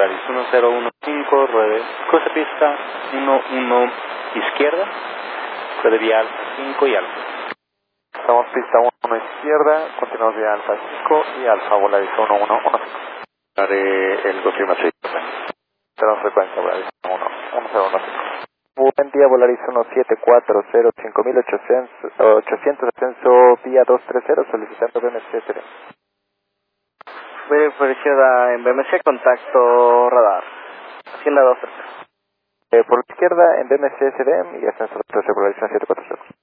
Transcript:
Volaris 1015, ruede, cruce pista 11 izquierda, ruede vía alfa 5 y alfa. Estamos pista 1 izquierda, continuamos vía alfa 5 y alfa, Volaris 1115. Haré el confirmación. Tenemos frecuencia, Volaris 1015. Buen día, Volaris 1740, 5800, ascenso vía 230, solicitando BMC. Voy a en BMC, contacto radar. Hacienda 230. Por la izquierda en BMC SDM y ascenso 13, Volaris 740.